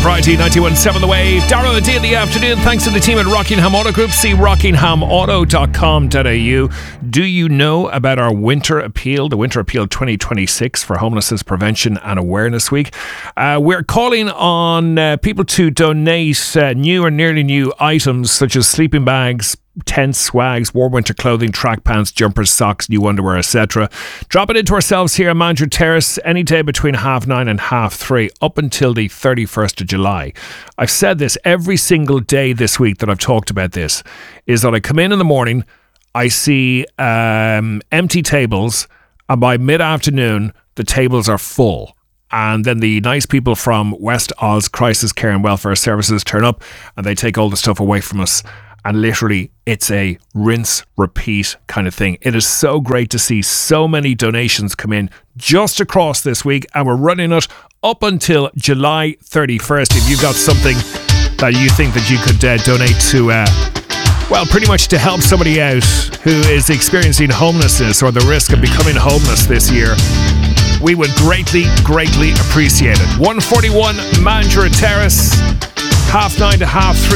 Friday, 91.7 The Wave. Darrow, a day in the afternoon. Thanks to the team at Rockingham Auto Group. See rockinghamauto.com.au. Do you know about our Winter Appeal, the Winter Appeal 2026 for Homelessness Prevention and Awareness Week? We're calling on people to donate new or nearly new items such as sleeping bags, tents, swags, warm winter clothing, track pants, jumpers, socks, new underwear, etc. Drop it into ourselves here at Manager Terrace any day between 9:30 and 3:30 up until the 31st of July. I've said this every single day this week that I've talked about this, is that I come in the morning, I see empty tables, and by mid-afternoon the tables are full. And then the nice people from West Oz Crisis Care and Welfare Services turn up and they take all the stuff away from us. And literally, it's a rinse, repeat kind of thing. It is so great to see so many donations come in just across this week. And we're running it up until July 31st. If you've got something that you think that you could donate to, pretty much to help somebody out who is experiencing homelessness or the risk of becoming homeless this year, we would greatly, greatly appreciate it. 141 Mandurah Terrace, 9:30 to 3:30.